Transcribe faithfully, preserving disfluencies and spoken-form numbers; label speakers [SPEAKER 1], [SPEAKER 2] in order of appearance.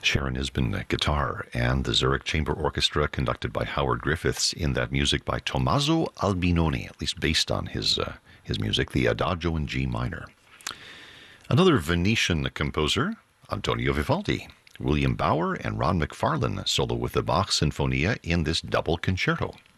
[SPEAKER 1] Sharon Isbin uh, guitar, and the Zurich Chamber Orchestra conducted by Howard Griffiths, in that music by Tommaso Albinoni, at least based on his uh, his music, the Adagio in G minor. Another Venetian composer, Antonio Vivaldi. William Bauer and Ron McFarlane solo with the Bach Sinfonia in this double concerto.